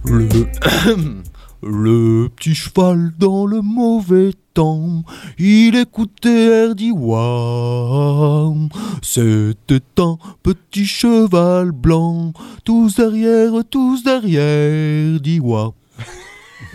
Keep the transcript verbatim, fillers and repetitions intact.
Le, le petit cheval dans le mauvais temps, il écoutait Erdi Ouah. C'était un petit cheval blanc, tous derrière, tous derrière, dit Ouah.